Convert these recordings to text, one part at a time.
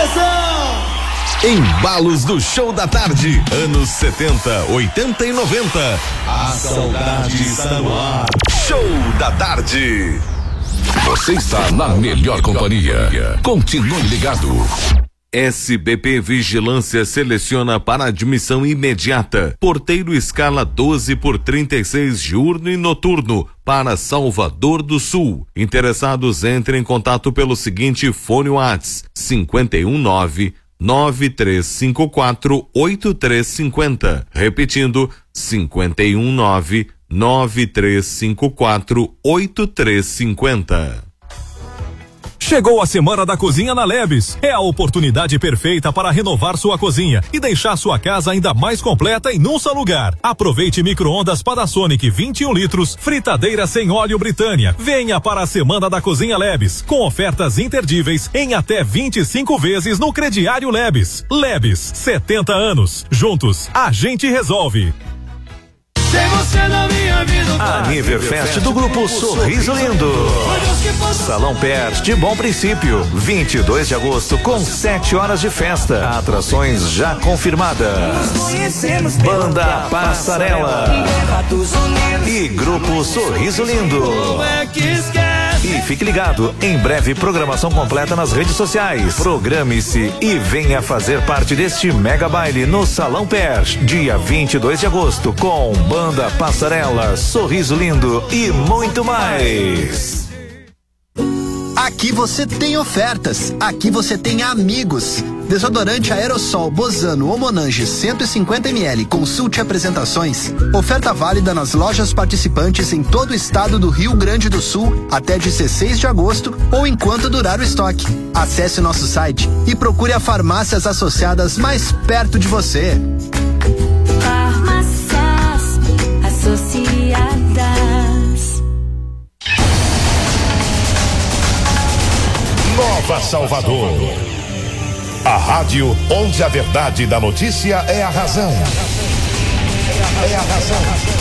pressão! Embalos do Show da Tarde, anos 70, 80 e 90. A saudade está no ar. Show da Tarde. Você está na melhor companhia. Continue ligado. SBP Vigilância seleciona para admissão imediata porteiro escala 12/36 diurno e noturno para Salvador do Sul. Interessados, entrem em contato pelo seguinte fone WhatsApp 51993548350. Repetindo 51993548350. Chegou a Semana da Cozinha na Lebes. É a oportunidade perfeita para renovar sua cozinha e deixar sua casa ainda mais completa em um só lugar. Aproveite micro-ondas Panasonic 21 litros, fritadeira sem óleo Britânia. Venha para a Semana da Cozinha Lebes, com ofertas imperdíveis em até 25 vezes no crediário Lebes. Lebes, 70 anos. Juntos, a gente resolve. A Niverfest do Grupo Sorriso Lindo. Salão Pers de Bom Princípio, 22 de agosto com 7 horas de festa. Atrações já confirmadas. Banda Passarela e Grupo Sorriso Lindo. E fique ligado, em breve programação completa nas redes sociais. Programe-se e venha fazer parte deste mega baile no Salão Pers, dia 22 de agosto, com Banda Passarela, Sorriso Lindo e muito mais. Aqui você tem ofertas, aqui você tem amigos. Desodorante aerossol Bozano ou Monange 150 ml, consulte apresentações. Oferta válida nas lojas participantes em todo o estado do Rio Grande do Sul até 16 de agosto ou enquanto durar o estoque. Acesse o nosso site e procure as farmácias associadas mais perto de você. Farmácias associadas. Nova Salvador. A rádio onde a verdade da notícia é a razão. É a razão.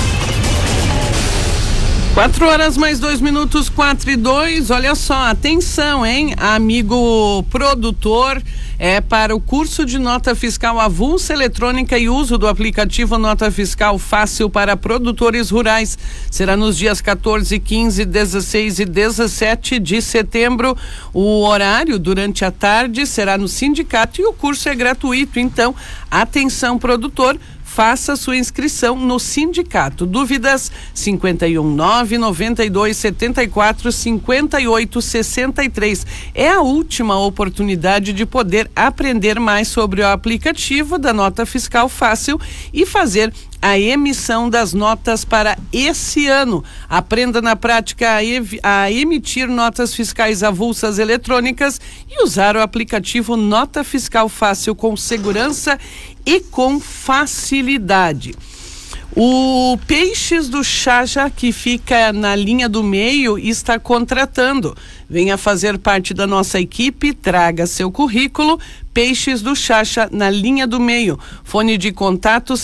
4 horas mais 2 minutos, 4:02. Olha só, atenção, hein? Amigo produtor, para o curso de nota fiscal avulsa eletrônica e uso do aplicativo Nota Fiscal Fácil para produtores rurais. Será nos dias 14, 15, 16 e 17 de setembro. O horário durante a tarde será no sindicato e o curso é gratuito. Então, atenção, produtor, faça sua inscrição no sindicato. Dúvidas 51992745863. É a última oportunidade de poder aprender mais sobre o aplicativo da Nota Fiscal Fácil e fazer a emissão das notas para esse ano. Aprenda na prática a emitir notas fiscais avulsas eletrônicas e usar o aplicativo Nota Fiscal Fácil com segurança e com facilidade. O Peixes do Xaxa, que fica na linha do meio, está contratando. Venha fazer parte da nossa equipe, traga seu currículo. Peixes do Xaxa, na linha do meio. Fone de contato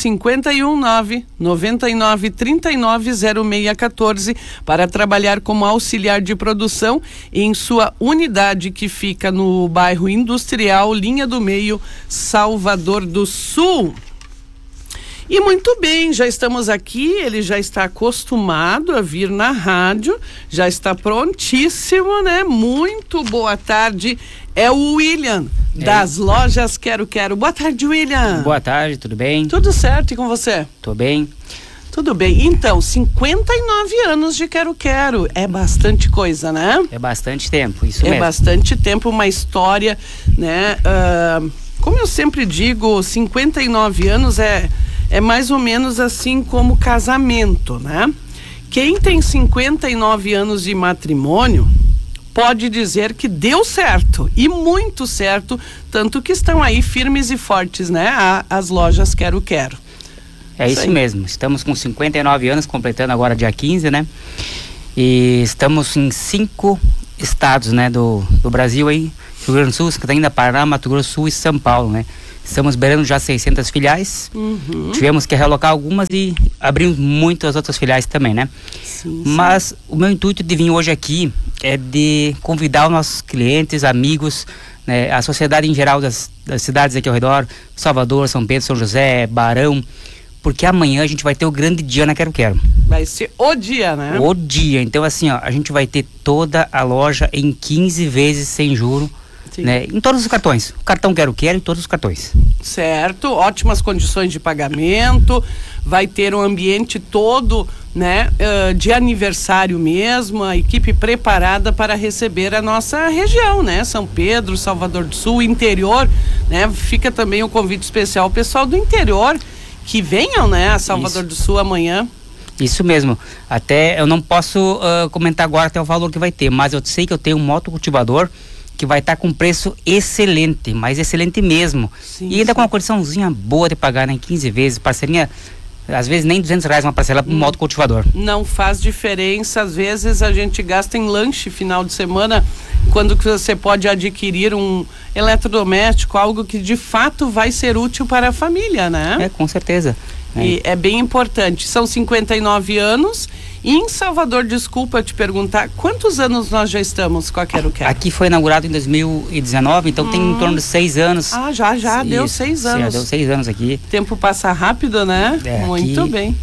519-9939-0614 para trabalhar como auxiliar de produção em sua unidade que fica no bairro Industrial, linha do meio, Salvador do Sul. E muito bem, já estamos aqui, ele já está acostumado a vir na rádio, já está prontíssimo, né? Muito boa tarde, é o William, das lojas Quero Quero. Boa tarde, William. Boa tarde, tudo bem? Tudo certo, e com você? Tô bem. Tudo bem, então, 59 anos de Quero Quero, é bastante coisa, né? É bastante tempo, isso mesmo. É bastante tempo, uma história, né? Como eu sempre digo, 59 anos é mais ou menos assim como casamento, né? Quem tem 59 anos de matrimônio pode dizer que deu certo, e muito certo, tanto que estão aí firmes e fortes, né? As lojas Quero Quero. É isso mesmo, estamos com 59 anos, completando agora dia 15, né? E estamos em 5 estados, né, do Brasil aí, Rio Grande do Sul, Santa Catarina, Paraná, Mato Grosso do Sul e São Paulo, né? Estamos beirando já 600 filiais. Tivemos que realocar algumas e abrimos muitas outras filiais também, né? Sim. Mas o meu intuito de vir hoje aqui é de convidar os nossos clientes, amigos, né, a sociedade em geral das cidades aqui ao redor, Salvador, São Pedro, São José, Barão, porque amanhã a gente vai ter o grande dia na Quero Quero. Vai ser o dia, né? O dia. Então, assim, ó, a gente vai ter toda a loja em 15 vezes sem juro, né, em todos os cartões. O cartão Quero Quero e todos os cartões. Certo, ótimas condições de pagamento, vai ter um ambiente todo, né, de aniversário mesmo, a equipe preparada para receber a nossa região, né, São Pedro, Salvador do Sul, interior, né, fica também o convite especial ao pessoal do interior, que venham, né, a Salvador do Sul amanhã. Isso mesmo, até eu não posso comentar agora até o valor que vai ter, mas eu sei que eu tenho um motocultivador que vai estar com preço excelente, mas excelente mesmo. Sim, e ainda com uma condiçãozinha boa de pagar, né, em 15 vezes, parcerinha, às vezes nem R$200 uma parcela para um motocultivador. Não faz diferença, às vezes a gente gasta em lanche final de semana, quando você pode adquirir um eletrodoméstico, algo que de fato vai ser útil para a família, né? Com certeza. E é bem importante. São 59 anos. E em Salvador, desculpa te perguntar, quantos anos nós já estamos com a Quero Quero? Aqui foi inaugurado em 2019, então tem em torno de 6 anos. Ah, já deu 6 anos. Já deu 6 anos aqui. O tempo passa rápido, né? Muito aqui... bem.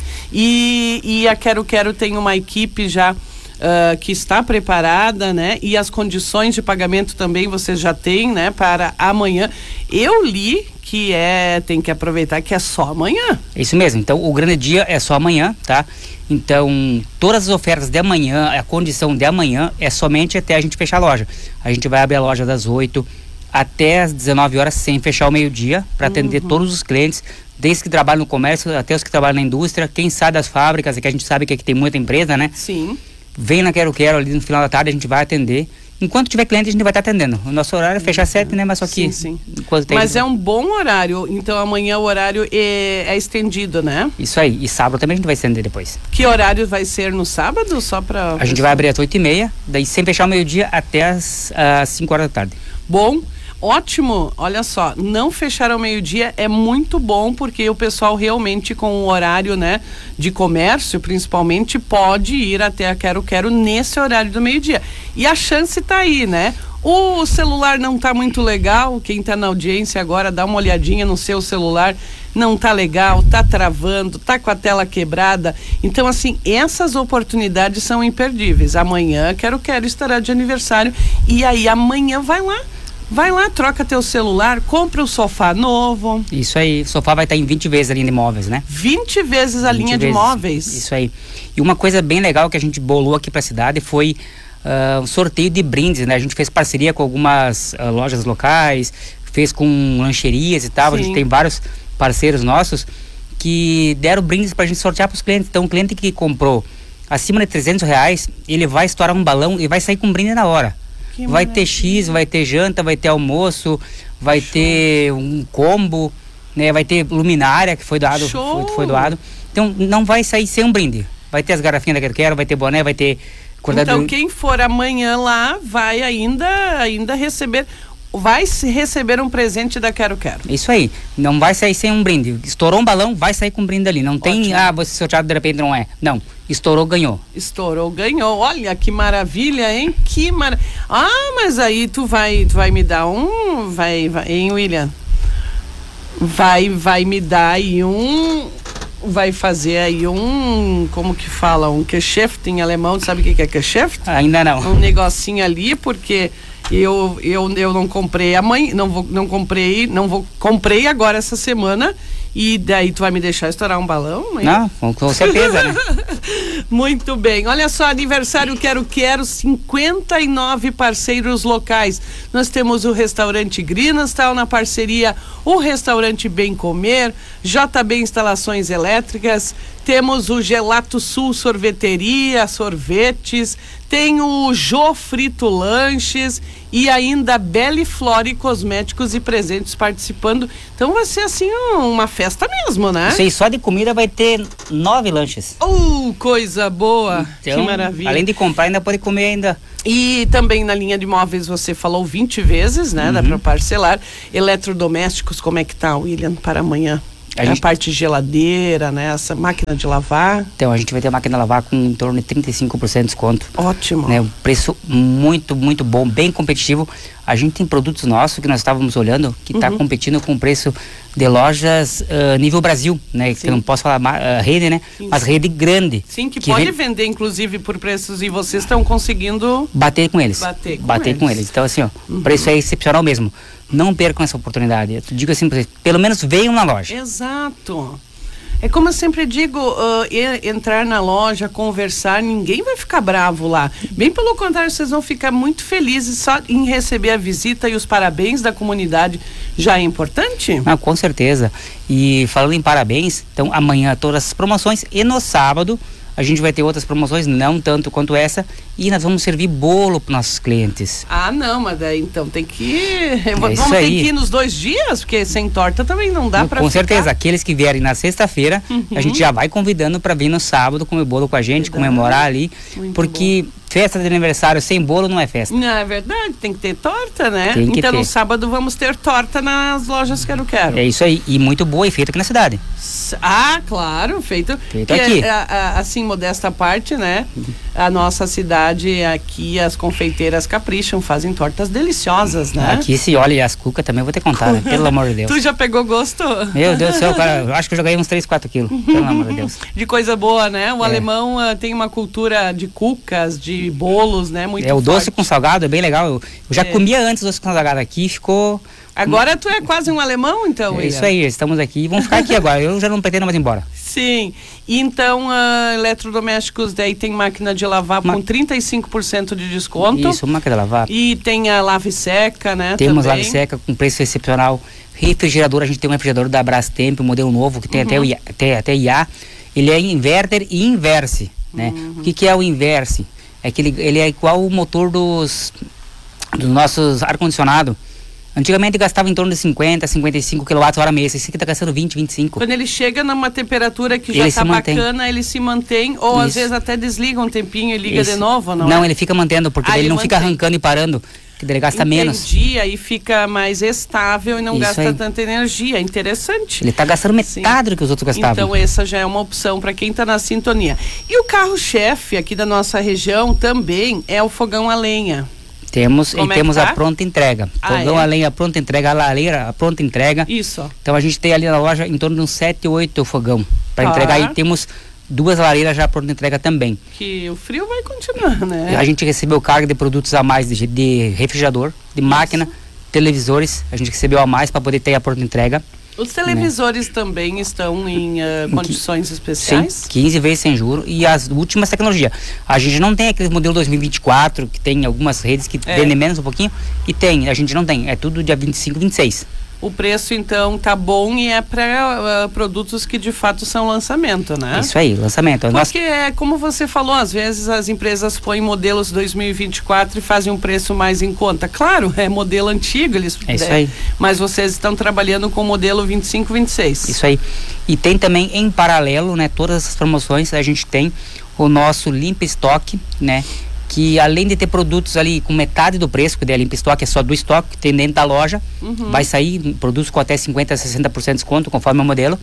E a Quero Quero tem uma equipe já que está preparada, né? E as condições de pagamento também você já tem, né? Para amanhã. Eu li que tem que aproveitar que é só amanhã. Isso mesmo, então o grande dia é só amanhã, tá? Então, todas as ofertas de amanhã, a condição de amanhã é somente até a gente fechar a loja. A gente vai abrir a loja das 8 até as 19 horas, sem fechar o meio-dia, para atender todos os clientes, desde que trabalham no comércio até os que trabalham na indústria, quem sai das fábricas, que a gente sabe que aqui tem muita empresa, né? Sim. Vem na Quero Quero ali no final da tarde, a gente vai atender. Enquanto tiver cliente, a gente vai estar atendendo. O nosso horário é fechar às 7, né? Mas só que... Sim. Tem... Mas é um bom horário. Então amanhã o horário é estendido, né? Isso aí. E sábado também a gente vai estender depois. Que horário vai ser no sábado? Só para... A gente vai abrir às 8h30, daí sem fechar o meio-dia até às 5 horas da tarde. Bom. Ótimo, olha só, não fechar ao meio-dia é muito bom, porque o pessoal realmente com o horário, né, de comércio, principalmente, pode ir até a Quero Quero nesse horário do meio-dia. E a chance tá aí, né? O celular não tá muito legal, quem tá na audiência agora, dá uma olhadinha no seu celular, não tá legal, tá travando, tá com a tela quebrada. Então, assim, essas oportunidades são imperdíveis. Amanhã Quero Quero estará de aniversário, e aí amanhã vai lá, troca teu celular, compra o sofá novo. Isso aí, o sofá vai estar em 20 vezes a linha de móveis, né? 20 vezes a linha de móveis. Isso aí. E uma coisa bem legal que a gente bolou aqui pra cidade foi um sorteio de brindes, né? A gente fez parceria com algumas lojas locais, fez com lancherias e tal. Sim. A gente tem vários parceiros nossos que deram brindes pra gente sortear pros clientes. Então, o cliente que comprou acima de R$300, ele vai estourar um balão e vai sair com um brinde na hora. Vai ter X, vai ter janta, vai ter almoço, vai ter um combo, né? Vai ter luminária que foi doado. Foi doado. Então não vai sair sem um brinde. Vai ter as garrafinhas da Quero Quero, vai ter boné, vai ter... Então quem for amanhã lá vai ainda receber... Vai receber um presente da Quero Quero. Isso aí, não vai sair sem um brinde. Estourou um balão, vai sair com um brinde ali. Não tem, você sorteado de repente não é. Não, estourou, ganhou. Estourou, ganhou. Olha que maravilha, hein? Que maravilha. Ah, mas aí tu vai me dar um... hein, William? Vai me dar aí um... Vai fazer aí um... Como que fala? Um Geschäft em alemão. Sabe o que é Geschäft? Ainda não. Um negocinho ali, porque... Eu não comprei amanhã, comprei agora essa semana, e daí tu vai me deixar estourar um balão, mãe? Não, com certeza, né? Muito bem, olha só, aniversário Quero 59 parceiros locais. Nós temos o restaurante Grinastal na parceria, o restaurante Bem Comer, JB Instalações Elétricas, temos o Gelato Sul Sorveteria, sorvetes, tem o Jô Frito Lanches e ainda Belle Flore Cosméticos e Presentes participando. Então vai ser assim uma festa mesmo, né? Isso aí, só de comida vai ter 9 lanches. Coisa boa! Então, que maravilha. Além de comprar, ainda pode comer ainda. E também na linha de móveis você falou 20 vezes, né? Dá para parcelar. Eletrodomésticos, como é que tá, William, para amanhã? A parte de geladeira, né? Essa máquina de lavar. Então, a gente vai ter a máquina de lavar com em torno de 35% de desconto. Ótimo. Né? Um preço muito, muito bom, bem competitivo. A gente tem produtos nossos que nós estávamos olhando que está competindo com o preço de lojas nível Brasil, né? Que eu não posso falar rede, né? Sim. Mas rede grande. Sim, que pode vender inclusive por preços e vocês estão conseguindo bater com eles. Bater com eles. Então assim, ó, o preço é excepcional mesmo. Não percam essa oportunidade. Eu digo assim para vocês, pelo menos venham na loja. Exato. É como eu sempre digo, entrar na loja, conversar, ninguém vai ficar bravo lá. Bem pelo contrário, vocês vão ficar muito felizes só em receber a visita e os parabéns da comunidade. Já é importante? Ah, com certeza. E falando em parabéns, então amanhã todas as promoções e no sábado a gente vai ter outras promoções, não tanto quanto essa, e nós vamos servir bolo para nossos clientes. Ah, não, mas daí então tem que vamos ter que ir nos 2 dias, porque sem torta também não dá para Com certeza, aqueles que vierem na sexta-feira, a gente já vai convidando para vir no sábado comer bolo com a gente, comemorar ali, muito porque bom. Festa de aniversário sem bolo não é festa. Não, é verdade, tem que ter torta, né? Então no sábado vamos ter torta nas lojas Quero Quero. É isso aí, e muito boa e feita aqui na cidade. Ah, claro, feito aqui. Assim, modesta parte, né? A nossa cidade aqui, as confeiteiras capricham, fazem tortas deliciosas, né? Aqui se olha, e as cucas também vou ter que contar, né? Pelo amor de Deus. Tu já pegou gosto? Meu Deus do céu, cara, eu acho que eu já ganhei uns 3, 4 quilos, pelo amor de Deus. De coisa boa, né? O alemão tem uma cultura de cucas, de bolos, né? Muito o doce com salgado é bem legal. Eu já comia antes doce com salgado aqui, ficou... Agora tu é quase um alemão, então, William? Isso aí, estamos aqui e vamos ficar aqui agora. Eu já não pretendo mais ir embora. Sim. E então, eletrodomésticos, daí tem máquina de lavar com 35% de desconto. Isso, máquina de lavar. E tem a lave seca, né? Temos lave seca com preço excepcional. Refrigerador, a gente tem um refrigerador da Brastemp, um modelo novo, que tem até IA. Ele é inverter e inverse, né? O que é o inverse? É que ele é igual o motor dos nossos ar-condicionado. Antigamente gastava em torno de 50, 55 kWh mês. Esse aqui está gastando 20, 25. Quando ele chega numa temperatura que já está bacana, ele se mantém, ou às vezes até desliga um tempinho e liga de novo, não é? Não, ele fica mantendo, porque ele não fica arrancando e parando, que ele gasta menos. Aí fica mais estável e não gasta tanta energia. Interessante. Ele está gastando metade do que os outros gastavam. Então essa já é uma opção para quem está na sintonia. E o carro-chefe aqui da nossa região também é o fogão a lenha. Temos a pronta entrega. Fogão a lenha, pronta entrega, a lareira, a pronta entrega. Isso. Então a gente tem ali na loja em torno de uns 7, 8 fogão para entregar, e temos 2 lareiras já pronta entrega também. Que o frio vai continuar, né? A gente recebeu carga de produtos a mais de refrigerador, de máquina, televisores, a gente recebeu a mais para poder ter a pronta entrega. Os televisores também estão em condições especiais? Sim, 15 vezes sem juros, e as últimas tecnologias. A gente não tem aquele modelo 2024, que tem algumas redes que vendem menos um pouquinho, a gente não tem, é tudo dia 25, 26. O preço, então, tá bom e é para produtos que de fato são lançamento, né? Isso aí, lançamento. Porque como você falou, às vezes as empresas põem modelos 2024 e fazem um preço mais em conta. Claro, é modelo antigo, isso aí. Mas vocês estão trabalhando com o modelo 25, 26. Isso aí. E tem também em paralelo, né, todas as promoções, a gente tem o nosso Limpa Estoque, né? Que além de ter produtos ali com metade do preço, que é limpa estoque, é só do estoque que tem dentro da loja, vai sair produtos com até 50% a 60% de desconto, conforme o modelo,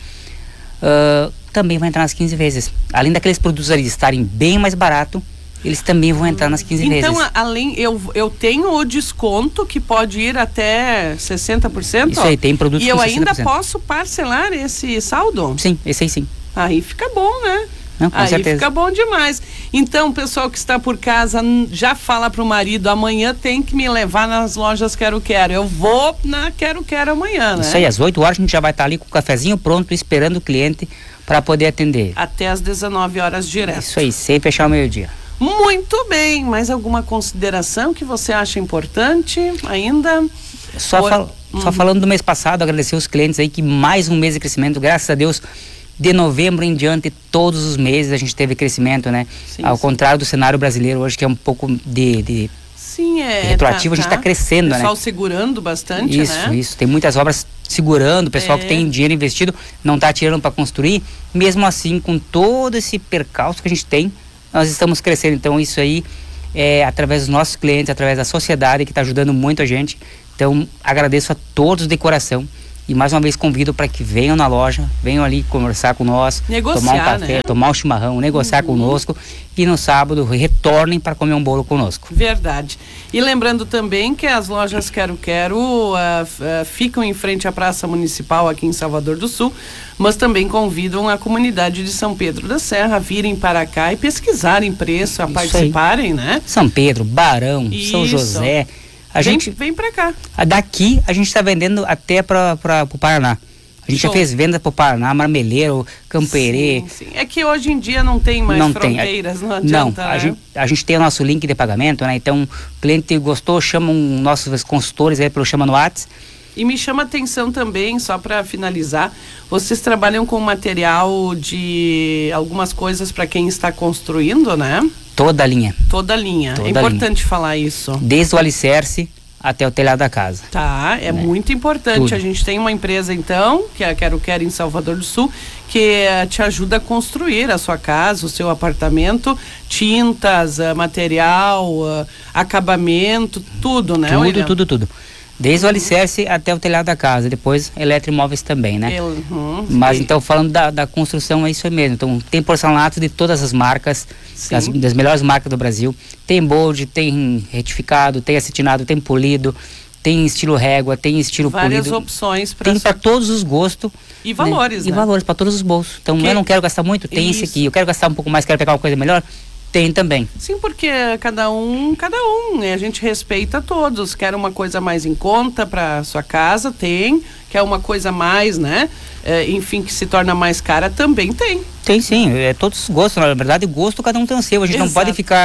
também vai entrar nas 15 vezes. Além daqueles produtos ali estarem bem mais barato, eles também vão entrar nas 15 vezes. Então, além, eu tenho o desconto que pode ir até 60%? Isso aí, tem produtos com 60%. E eu ainda posso parcelar esse saldo? Sim, esse aí sim. Aí fica bom, né? Não, com certeza. Fica bom demais. Então, o pessoal que está por casa já fala pro marido, amanhã tem que me levar nas lojas Quero Quero. Eu vou na Quero Quero amanhã, né? Isso aí, às 8 horas a gente já vai estar ali com o cafezinho pronto, esperando o cliente para poder atender. Até às 19 horas direto. Isso aí, sem fechar o meio-dia. Muito bem. Mais alguma consideração que você acha importante ainda? Só falando do mês passado, agradecer os clientes aí, que mais um mês de crescimento, graças a Deus. De novembro em diante, todos os meses a gente teve crescimento, né? Ao contrário do cenário brasileiro hoje, que é um pouco de retroativo, a gente está crescendo, né? O pessoal segurando bastante, né? Isso. Tem muitas obras segurando, o pessoal que tem dinheiro investido não está tirando para construir. Mesmo assim, com todo esse percalço que a gente tem, nós estamos crescendo. Então, isso aí é através dos nossos clientes, através da sociedade, que está ajudando muito a gente. Então, agradeço a todos de coração. E mais uma vez convido para que venham na loja, venham ali conversar com nós, negociar, tomar um café, né? tomar um chimarrão, negociar conosco e no sábado retornem para comer um bolo conosco. Verdade. E lembrando também que as lojas Quero ficam em frente à Praça Municipal aqui em Salvador do Sul, mas também convidam a comunidade de São Pedro da Serra a virem para cá e pesquisarem preço, a participarem, né? São Pedro, Barão, São José. Vem para cá. Daqui a gente está vendendo até para o Paraná. A gente já fez venda para o Paraná, Marmeleiro, Camperê. Sim. É que hoje em dia não tem mais fronteiras, não adianta. Não, a gente tem o nosso link de pagamento, né? Então, o cliente gostou, chama nossos consultores aí chama no WhatsApp. E me chama a atenção também, só para finalizar, vocês trabalham com material de algumas coisas para quem está construindo, né? Toda a linha. Toda a linha. É importante falar isso. Desde o alicerce até o telhado da casa. Tá, é muito importante. Tudo. A gente tem uma empresa, então, que é a Quero em Salvador do Sul, que te ajuda a construir a sua casa, o seu apartamento, tintas, material, acabamento, tudo, né? Tudo. Desde o alicerce até o telhado da casa, depois eletroimóveis também, né? Mas então, falando da construção, é isso aí mesmo. Então, tem porcelanato de todas as marcas, das melhores marcas do Brasil. Tem bold, tem retificado, tem acetinado, tem polido, tem estilo régua, tem estilo polido. Várias opções. Tem para todos os gostos. E valores, né? E valores para todos os bolsos. Então, eu não quero gastar muito, tem esse aqui. Eu quero gastar um pouco mais, quero pegar uma coisa melhor. Tem também. Sim, porque cada um, né? A gente respeita todos. Quer uma coisa mais em conta para sua casa, tem. Quer uma coisa mais, né? Enfim, que se torna mais cara, também tem. Tem sim, todos os gostos. Na verdade, o gosto cada um tem o seu. A gente não pode ficar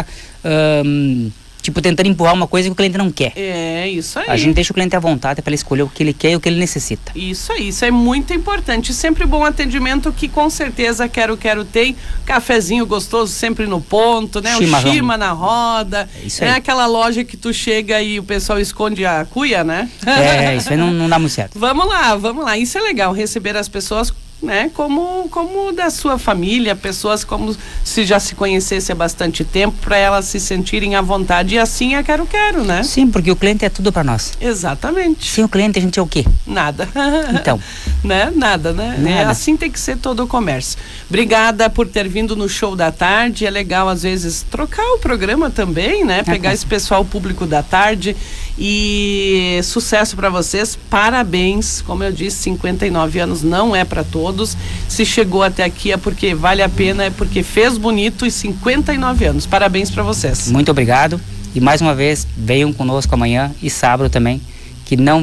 tentando empurrar uma coisa que o cliente não quer. É, isso aí. A gente deixa o cliente à vontade para ele escolher o que ele quer e o que ele necessita. Isso aí, isso é muito importante. Sempre bom atendimento, que com certeza Quero tem. Cafezinho gostoso sempre no ponto, né? Chimarrão. O chima na roda. Isso aí. É aquela loja que tu chega e o pessoal esconde a cuia, né? Isso aí não dá muito certo. Vamos lá. Isso é legal, receber as pessoas, né, como da sua família, pessoas como se já se conhecesse há bastante tempo, para elas se sentirem à vontade, e assim é Quero, né? Sim, porque o cliente é tudo para nós. Exatamente. Sem o cliente a gente é o quê? Nada. Então. Né? Nada. Assim tem que ser todo o comércio. Obrigada por ter vindo no show da tarde. É legal às vezes trocar o programa também, né? Pegar esse pessoal público da tarde. E sucesso para vocês, parabéns. Como eu disse, 59 anos não é para todos. Se chegou até aqui é porque vale a pena, é porque fez bonito, e 59 anos. Parabéns para vocês. Muito obrigado. E mais uma vez, venham conosco amanhã e sábado também, que não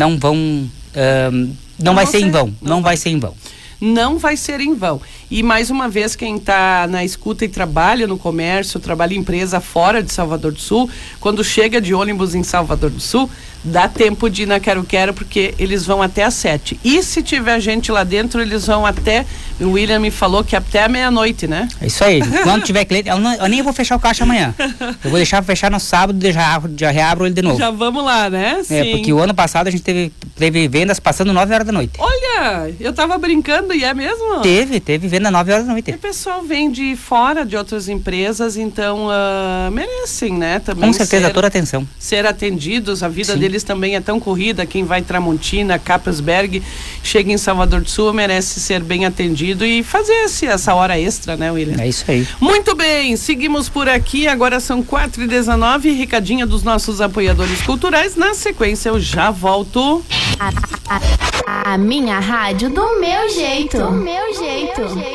vai ser em vão. Não vai ser em vão. Não vai ser em vão. E mais uma vez, quem está na escuta e trabalha no comércio, trabalha em empresa fora de Salvador do Sul, quando chega de ônibus em Salvador do Sul, dá tempo de ir na Quero, porque eles vão até às 7. E se tiver gente lá dentro, eles vão até, o William me falou que até a meia-noite, né? É isso aí. Quando tiver cliente, eu nem vou fechar o caixa amanhã. Eu vou deixar fechar no sábado e já reabro ele de novo. Já vamos lá, né? Sim. Porque o ano passado a gente teve vendas passando 9 horas da noite. Olha, eu tava brincando, e é mesmo? Teve venda 9 horas da noite. E o pessoal vem de fora de outras empresas, então merecem, né? Também com certeza, toda a atenção. Ser atendidos, a vida Sim. deles também é tão corrida. Quem vai Tramontina, Capelsberg, chega em Salvador do Sul, merece ser bem atendido e fazer essa hora extra, né, William? É isso aí. Muito bem, seguimos por aqui, agora são 4h19, recadinho dos nossos apoiadores culturais. Na sequência eu já volto. A minha rádio do meu jeito. Do meu jeito.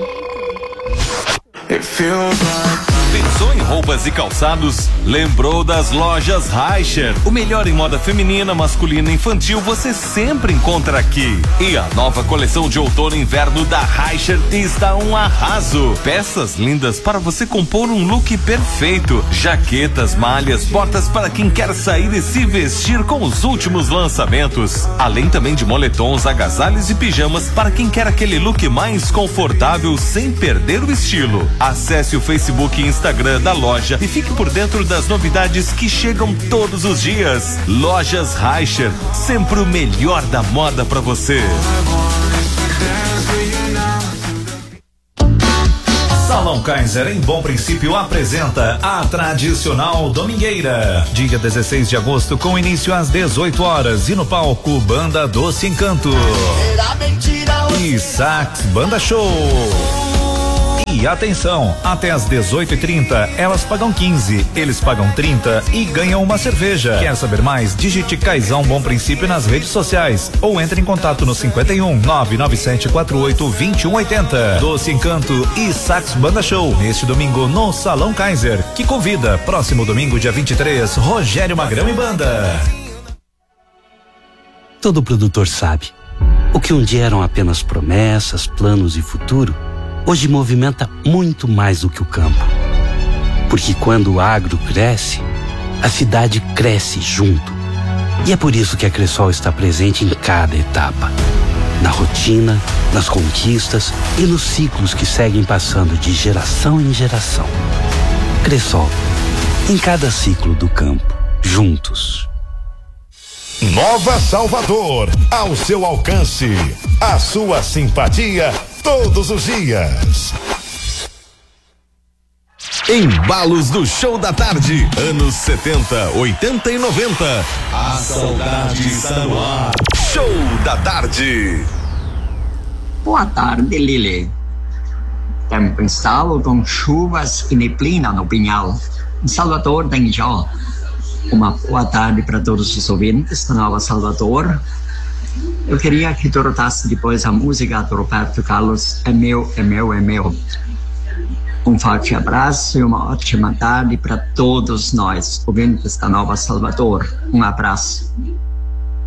Pensou em roupas e calçados? Lembrou das lojas Reicher. O melhor em moda feminina, masculina e infantil você sempre encontra aqui. E a nova coleção de outono e inverno da Reicher está um arraso. Peças lindas para você compor um look perfeito. Jaquetas, malhas, botas para quem quer sair e se vestir com os últimos lançamentos. Além também de moletons, agasalhos e pijamas para quem quer aquele look mais confortável sem perder o estilo. Acesse o Facebook e Instagram da loja e fique por dentro das novidades que chegam todos os dias. Lojas Reicher, sempre o melhor da moda para você. Salão Kaiser em Bom Princípio apresenta a tradicional Domingueira. Dia 16 de agosto com início às 18 horas e no palco Banda Doce Encanto. E Sax Banda Show. E atenção, até às 18h30 elas pagam 15, eles pagam 30 e ganham uma cerveja. Quer saber mais? Digite Caizão Bom Princípio nas redes sociais ou entre em contato no 51 99748 2180. Doce Encanto e Sax Banda Show neste domingo no Salão Kaiser, que convida. Próximo domingo, dia 23, Rogério Magrão e Banda. Todo produtor sabe, o que um dia eram apenas promessas, planos e futuro, hoje movimenta muito mais do que o campo. Porque quando o agro cresce, a cidade cresce junto. E é por isso que a Cressol está presente em cada etapa. Na rotina, nas conquistas e nos ciclos que seguem passando de geração em geração. Cressol, em cada ciclo do campo, juntos. Nova Salvador, ao seu alcance, a sua simpatia todos os dias. Embalos do Show da Tarde, anos 70, 80 e 90. A saudade está no ar. Show da Tarde. Boa tarde, Lili. Tempo instável com chuvas e neblina no Pinhal. Em Salvador tem já. Uma boa tarde para todos os ouvintes da Nova Salvador. Eu queria que trocasse depois a música do Roberto Carlos, É Meu, É Meu, É Meu. Um forte abraço e uma ótima tarde para todos nós, ouvintes da Nova Salvador. Um abraço.